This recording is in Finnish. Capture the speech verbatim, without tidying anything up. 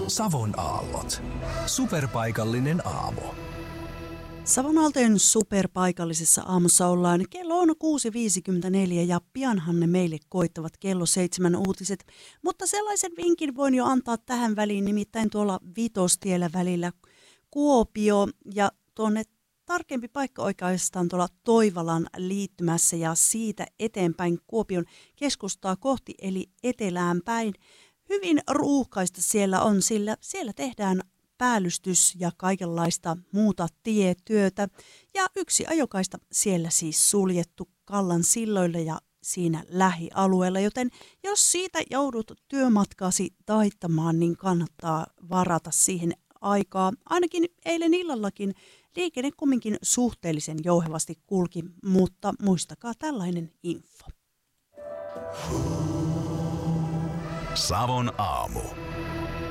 Savon aallot. Superpaikallinen aamu. Savonaaltojen superpaikallisessa aamussa ollaan. Kello on kuusi viisikymmentäneljä ja pianhan ne meille koittavat kello seitsemän uutiset. Mutta sellaisen vinkin voin jo antaa tähän väliin, nimittäin tuolla Vitostiellä välillä Kuopio ja tuonne tarkempi paikka oikeastaan tuolla Toivalan liittymässä ja siitä eteenpäin Kuopion keskustaa kohti eli etelään päin. Hyvin ruuhkaista siellä on, sillä siellä tehdään päällystys ja kaikenlaista muuta tietyötä. Ja yksi ajokaista siellä siis suljettu Kallan silloille ja siinä lähialueella, joten jos siitä joudut työmatkaasi taittamaan, niin kannattaa varata siihen aikaa. Ainakin eilen illallakin liikenne kumminkin suhteellisen jouhevasti kulki, mutta muistakaa tällainen info. Savon aamu.